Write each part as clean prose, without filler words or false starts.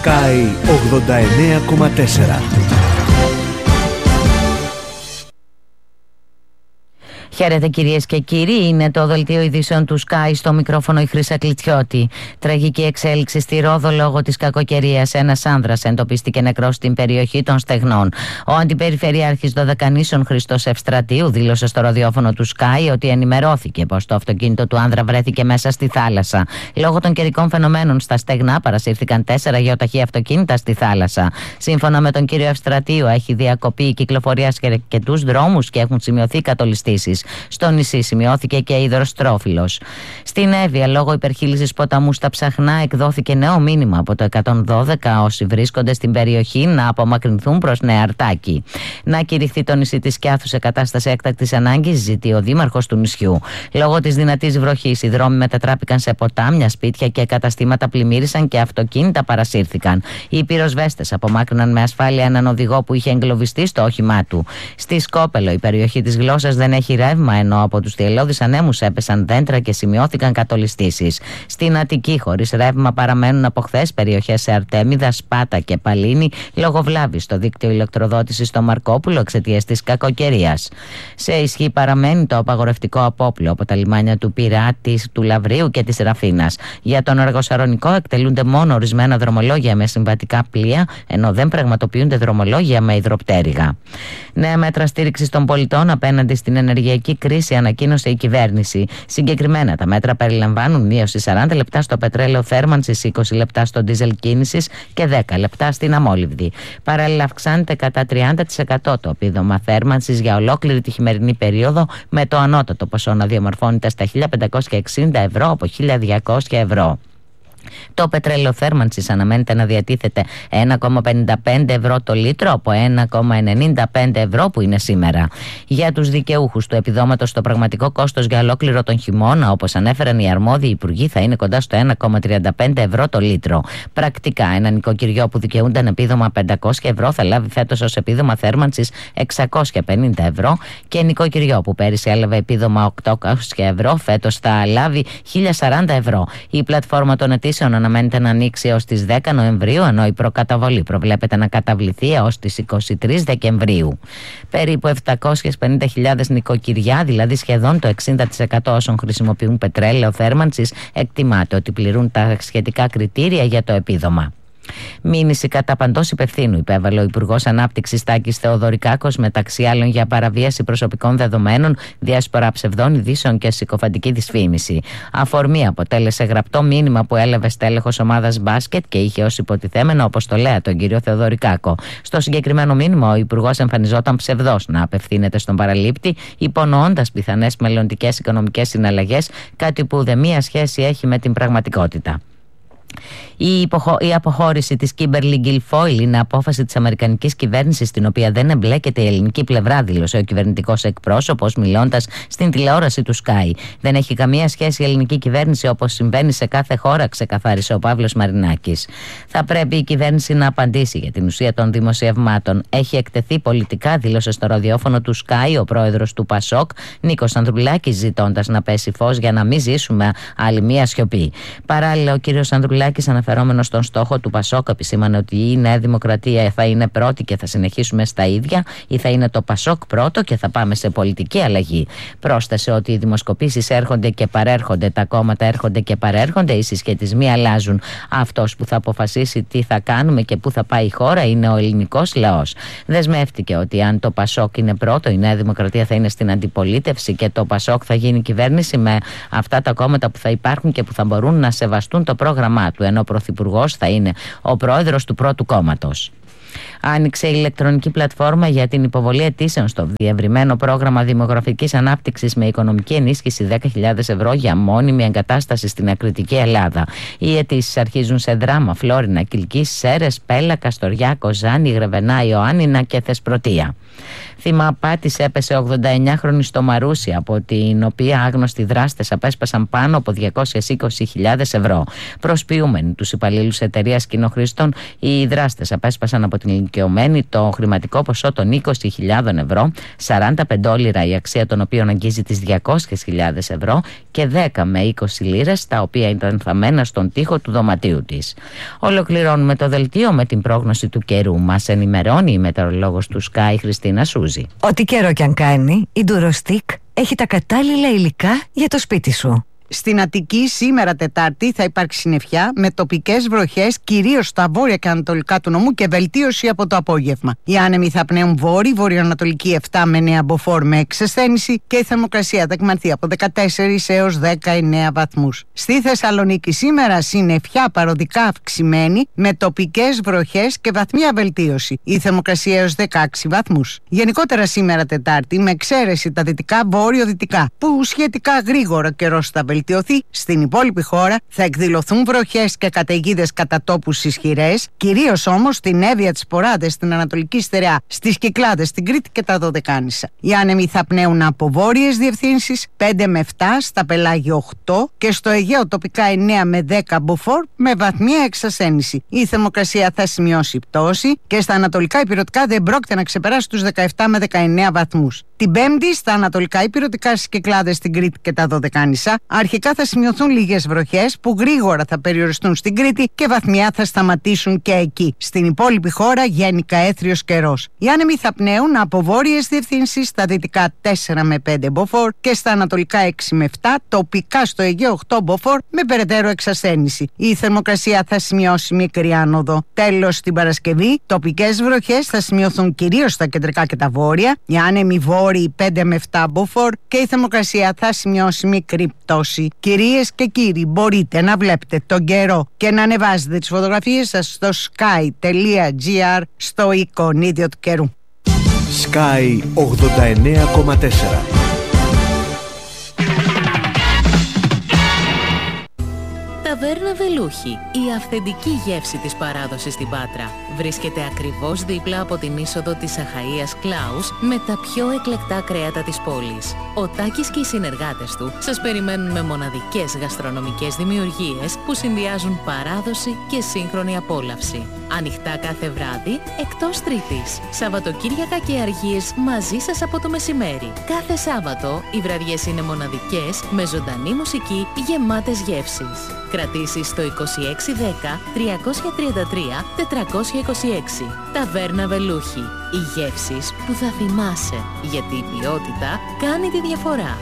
Sky 89,4. Χαίρετε κυρίες και κύριοι, είναι το δελτίο ειδήσεων του Sky, στο μικρόφωνο η Χρύσα Κλιτσιώτη. Τραγική εξέλιξη στη Ρόδο λόγω της κακοκαιρίας. Ένας άνδρας εντοπίστηκε νεκρός στην περιοχή των Στεγνών. Ο αντιπεριφερειάρχης Δωδεκανήσων Χριστός Ευστρατείου δήλωσε στο ραδιόφωνο του Sky ότι ενημερώθηκε πως το αυτοκίνητο του άνδρα βρέθηκε μέσα στη θάλασσα. Λόγω των καιρικών φαινομένων στα Στεγνά παρασύρθηκαν 4 γεωταχή αυτοκίνητα στη θάλασσα. Σύμφωνα με τον κύριο Ευστρατείου, έχει διακοπεί η κυκλοφορία σε αρκετούς δρόμους και έχουν σημειωθεί κατολιστήσεις. Στο νησί σημειώθηκε και υδροστρόφυλλος. Στην Εύβοια, λόγω υπερχείλησης ποταμού στα Ψαχνά, εκδόθηκε νέο μήνυμα από το 112 όσοι βρίσκονται στην περιοχή να απομακρυνθούν προς Νέα Αρτάκη. Να κηρυχθεί το νησί της Κιάθου σε κατάσταση έκτακτης ανάγκης, ζητεί ο δήμαρχος του νησιού. Λόγω της δυνατής βροχής, οι δρόμοι μετατράπηκαν σε ποτάμια, σπίτια και καταστήματα πλημμύρισαν και αυτοκίνητα παρασύρθηκαν. Οι πυροσβέστες απομάκρυναν με ασφάλεια έναν οδηγό που είχε εγκλωβιστεί στο όχημά του. Στη Σκόπελο, η περιοχή της Γλώσσας δεν έχει ρεύμα, ενώ από τους θυελλώδεις ανέμους έπεσαν δέντρα και σημειώθηκαν κατολιστήσεις. Στην Αττική, χωρίς ρεύμα παραμένουν από χθες περιοχές σε Αρτέμιδα, Σπάτα και Παλίνη, λόγω βλάβης στο δίκτυο ηλεκτροδότησης στο Μαρκόπουλο εξαιτίας της κακοκαιρίας. Σε ισχύ παραμένει το απαγορευτικό απόπλο από τα λιμάνια του Πειραιά, του Λαβρίου και της Ραφίνας. Για τον Αργοσαρονικό εκτελούνται μόνο ορισμένα δρομολόγια με συμβατικά πλοία, ενώ δεν πραγματοποιούνται δρομολόγια με υδροπτέρυγα. Νέα μέτρα στήριξης των πολιτών απέναντι στην ενεργειακή κρίση ανακοίνωσε η κυβέρνηση. Συγκεκριμένα, τα μέτρα περιλαμβάνουν μείωση 40 λεπτά στο πετρέλαιο θέρμανσης, 20 λεπτά στο ντίζελ κίνησης και 10 λεπτά στην αμόλυβδη. Παράλληλα, αυξάνεται κατά 30% το επίδομα θέρμανσης για ολόκληρη τη χειμερινή περίοδο, με το ανώτατο ποσό να διαμορφώνεται στα 1.560 ευρώ από 1.200 ευρώ. Το πετρέλαιο θέρμανσης αναμένεται να διατίθεται 1,55 ευρώ το λίτρο από 1,95 ευρώ που είναι σήμερα. Για τους δικαιούχους του επιδόματος, το πραγματικό κόστος για ολόκληρο τον χειμώνα, όπως ανέφεραν οι αρμόδιοι υπουργοί, θα είναι κοντά στο 1,35 ευρώ το λίτρο. Πρακτικά, ένα νοικοκυριό που δικαιούνταν επίδομα 500 ευρώ θα λάβει φέτος ως επίδομα θέρμανσης 650 ευρώ και νοικοκυριό που πέρυσι έλαβε επίδομα 800 ευρώ φέτος θα λάβει 1.040 ευρώ. Η πλατφόρμα των αιτήσεων αναμένεται να ανοίξει έως τις 10 Νοεμβρίου, ενώ η προκαταβολή προβλέπεται να καταβληθεί έως τις 23 Δεκεμβρίου. Περίπου 750.000 νοικοκυριά, δηλαδή σχεδόν το 60% όσων χρησιμοποιούν πετρέλαιο θέρμανσης, εκτιμάται ότι πληρούν τα σχετικά κριτήρια για το επίδομα. Μήνυση κατά παντός υπευθύνου υπέβαλε ο Υπουργός Ανάπτυξης Τάκης Θεοδωρικάκος, μεταξύ άλλων για παραβίαση προσωπικών δεδομένων, διάσπορα ψευδών ειδήσεων και συκοφαντική δυσφήμιση. Αφορμή αποτέλεσε γραπτό μήνυμα που έλαβε στέλεχος ομάδας μπάσκετ και είχε ως υποτιθέμενο αποστολέα τον κύριο Θεοδωρικάκο. Στο συγκεκριμένο μήνυμα, ο Υπουργός εμφανιζόταν ψευδός να απευθύνεται στον παραλήπτη, υπονοώντας πιθανές μελλοντικές οικονομικές συναλλαγές, κάτι που ουδέμια σχέση έχει με την πραγματικότητα. Η αποχώρηση της Κίμπερλι Γκιλφόιλ είναι απόφαση της αμερικανικής κυβέρνησης, στην οποία δεν εμπλέκεται η ελληνική πλευρά, δήλωσε ο κυβερνητικός εκπρόσωπος μιλώντας στην τηλεόραση του Sky. Δεν έχει καμία σχέση η ελληνική κυβέρνηση, όπως συμβαίνει σε κάθε χώρα, ξεκαθάρισε ο Παύλος Μαρινάκης. Θα πρέπει η κυβέρνηση να απαντήσει για την ουσία των δημοσιευμάτων. Έχει εκτεθεί πολιτικά, δήλωσε στο ραδιόφωνο του Sky ο πρόεδρος του Πασόκ, Νίκος Ανδρουλάκης, ζητώντας να πέσει φως για να μην ζήσουμε άλλη μία σιωπή. Παράλληλα, ο κύριος Ανδρουλάκης, αναφερόμενος στον στόχο του Πασόκ, επισήμανε ότι η Νέα Δημοκρατία θα είναι πρώτη και θα συνεχίσουμε στα ίδια, ή θα είναι το Πασόκ πρώτο και θα πάμε σε πολιτική αλλαγή. Πρόσθεσε ότι οι δημοσκοπήσεις έρχονται και παρέρχονται, τα κόμματα έρχονται και παρέρχονται, οι συσχετισμοί αλλάζουν. Αυτός που θα αποφασίσει τι θα κάνουμε και πού θα πάει η χώρα είναι ο ελληνικός λαός. Δεσμεύτηκε ότι αν το Πασόκ είναι πρώτο, η Νέα Δημοκρατία θα είναι στην αντιπολίτευση και το Πασόκ θα γίνει κυβέρνηση με αυτά τα κόμματα που θα υπάρχουν και που θα μπορούν να σεβαστούν το πρόγραμμά του, ενώ ο Πρωθυπουργός θα είναι ο πρόεδρος του πρώτου κόμματος. Άνοιξε η ηλεκτρονική πλατφόρμα για την υποβολή αιτήσεων στο διευρυμένο πρόγραμμα δημογραφικής ανάπτυξης με οικονομική ενίσχυση 10.000 ευρώ για μόνιμη εγκατάσταση στην Ακριτική Ελλάδα. Οι αιτήσεις αρχίζουν σε Δράμα, Φλόρινα, Κιλκής, Σέρρες, Πέλα, Καστοριά, Κοζάνη, Γρεβενά, Ιωάννινα και Θεσπρωτεία. Θύμα απάτης έπεσε 89χρονη στο Μαρούσι, από την οποία άγνωστοι δράστες απέσπασαν πάνω από 220.000 ευρώ. Προσποιούμενοι τους υπαλλήλους εταιρείας κοινοχρήστων, οι δράστες απέσπασαν από από την ηλικιωμένη το χρηματικό ποσό των 20.000 ευρώ, 40 πεντόλιρα η αξία των οποίων αγγίζει τις 200.000 ευρώ και 10 με 20 λίρες τα οποία ήταν θαμμένα στον τοίχο του δωματίου της. Ολοκληρώνουμε το δελτίο με την πρόγνωση του καιρού. Μας ενημερώνει η μετεωρολόγος του Sky Χριστίνα Σούζη. Ό,τι καιρό κι αν κάνει, η Durostick έχει τα κατάλληλα υλικά για το σπίτι σου. Στην Αττική σήμερα Τετάρτη θα υπάρξει συννεφιά με τοπικές βροχές κυρίως στα βόρεια και ανατολικά του νομού και βελτίωση από το απόγευμα. Οι άνεμοι θα πνέουν βορειοανατολική 7 με 9 μποφόρ με εξασθένηση και η θερμοκρασία θα εκμανθεί από 14 έως 19 βαθμούς. Στη Θεσσαλονίκη σήμερα συννεφιά παροδικά αυξημένη με τοπικές βροχές και βαθμία βελτίωση. Η θερμοκρασία έως 16 βαθμούς. Γενικότερα σήμερα Τετάρτη με εξαίρεση τα δυτικά βόρειο-δυτικά που σχετικά γρήγορα καιρός θα βελτιωθεί, στην υπόλοιπη χώρα θα εκδηλωθούν βροχές και καταιγίδες κατά τόπους ισχυρές, κυρίως όμως στην Εύβοια, τις Ποράδες, στην Ανατολική Στερεά, στις Κυκλάδες, στην Κρήτη και τα Δωδεκάνησα. Οι άνεμοι θα πνέουν από βόρειες διευθύνσεις 5 με 7, στα πελάγια 8 και στο Αιγαίο τοπικά 9 με 10 μποφόρ με βαθμία εξασθένηση. Η θερμοκρασία θα σημειώσει πτώση και στα ανατολικά υπηρετικά δεν πρόκειται να ξεπεράσει τους 17 με 19 βαθμούς. Την Πέμπτη στα ανατολικά υπηρετικά, στις Κυκλάδες, στην Κρήτη και τα Δωδεκάνησα αρχικά θα σημειωθούν λίγες βροχές που γρήγορα θα περιοριστούν στην Κρήτη και βαθμιά θα σταματήσουν και εκεί. Στην υπόλοιπη χώρα γενικά έθριος καιρός. Οι άνεμοι θα πνέουν από βόρειες διευθύνσεις στα δυτικά 4 με 5 μποφόρ και στα ανατολικά 6 με 7, τοπικά στο Αιγαίο 8 μποφόρ με περαιτέρω εξασθένηση. Η θερμοκρασία θα σημειώσει μικρή άνοδο. Τέλος, την Παρασκευή τοπικές βροχές θα σημειωθούν κυρίως στα κεντρικά και τα βόρεια. Οι άνεμοι βόρειοι 5 με 7 μποφόρ και η θερμοκρασία θα σημειώσει μικρή πτώση. Κυρίες και κύριοι, μπορείτε να βλέπετε τον καιρό και να ανεβάζετε τις φωτογραφίες σας στο sky.gr στο εικονίδιο του καιρού. Sky 89,4. Ταβέρνα Βελούχη, η αυθεντική γεύση της παράδοσης στην Πάτρα. Βρίσκεται ακριβώς δίπλα από την είσοδο της Αχαΐας Κλάους με τα πιο εκλεκτά κρέατα της πόλης. Ο Τάκης και οι συνεργάτες του σας περιμένουν με μοναδικές γαστρονομικές δημιουργίες που συνδυάζουν παράδοση και σύγχρονη απόλαυση. Ανοιχτά κάθε βράδυ, εκτός Τρίτης. Σαββατοκύριακα και αργίες μαζί σας από το μεσημέρι. Κάθε Σάββατο οι βραδιές είναι μοναδικές με ζωντανή μουσική γεμάτες γεύσεις. Κρατήσεις στο 2610 333 426. Ταβέρνα Βελούχη. Οι γεύσεις που θα θυμάσαι, γιατί η ποιότητα κάνει τη διαφορά.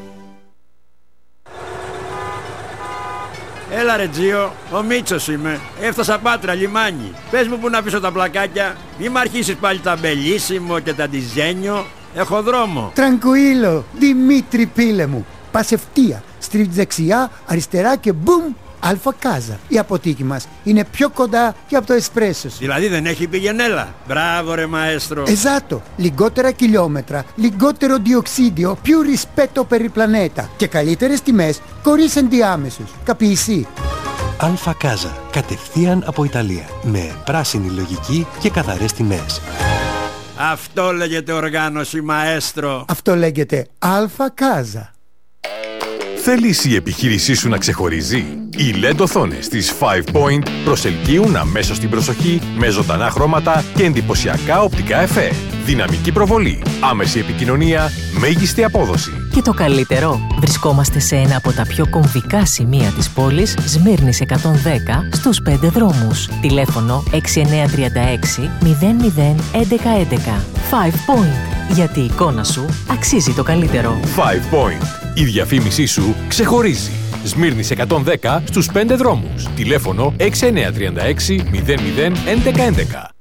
Έλα ρε Τζίο, ο Μίτσος είμαι. Έφτασα Πάτρα, λιμάνι. Πες μου που να πίσω τα πλακάκια. Μη μ' αρχίσεις πάλι τα μπελίσιμο και τα ντιζένιο. Έχω δρόμο. Τρανκουίλο, Δημήτρη πίλε μου. Πας ευθεία, στρίβεις δεξιά, αριστερά και μπουμ, Αλφα Κάζα. Η αποθήκη μας είναι πιο κοντά και από το εσπρέσο σου. Δηλαδή δεν έχει πηγενέλα. Μπράβο ρε μαέστρο. Esatto, λιγότερα χιλιόμετρα, λιγότερο διοξίδιο, più rispetto per il pianeta και καλύτερες τιμές χωρίς ενδιάμεσους. Καπιεισί. Αλφα Κάζα, κατευθείαν από Ιταλία, με πράσινη λογική και καθαρές τιμές. Αυτό λέγεται οργάνωση μαέστρο. Αυτό λέγεται Αλφα Κάζα. Θέλεις η επιχείρησή σου να ξεχωρίζει? Οι LED οθόνες της 5 Point προσελκύουν αμέσως την προσοχή με ζωντανά χρώματα και εντυπωσιακά οπτικά εφέ. Δυναμική προβολή, άμεση επικοινωνία, μέγιστη απόδοση. Και το καλύτερο, βρισκόμαστε σε ένα από τα πιο κομβικά σημεία της πόλης, Σμύρνης 110, στους 5 δρόμους. Τηλέφωνο 6936 00 1111. 5 Point, γιατί η εικόνα σου αξίζει το καλύτερο. 5 Point, η διαφήμισή σου ξεχωρίζει. Σμύρνης 110 στους 5 δρόμους. Τηλέφωνο 6936 00 1111.